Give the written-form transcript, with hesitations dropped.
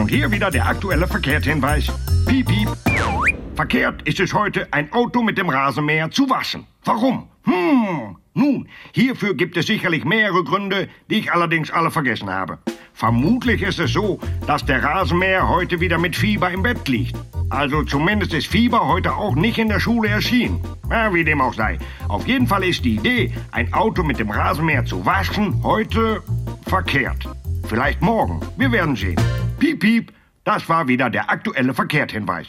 Und hier wieder der aktuelle Verkehrshinweis. Piep, piep. Verkehrt ist es heute, ein Auto mit dem Rasenmäher zu waschen. Warum? Nun, hierfür gibt es sicherlich mehrere Gründe, die ich allerdings alle vergessen habe. Vermutlich ist es so, dass der Rasenmäher heute wieder mit Fieber im Bett liegt. Also zumindest ist Fieber heute auch nicht in der Schule erschienen. Ja, wie dem auch sei. Auf jeden Fall ist die Idee, ein Auto mit dem Rasenmäher zu waschen, heute verkehrt. Vielleicht morgen. Wir werden sehen. Piep, piep. Das war wieder der aktuelle Verkehrshinweis.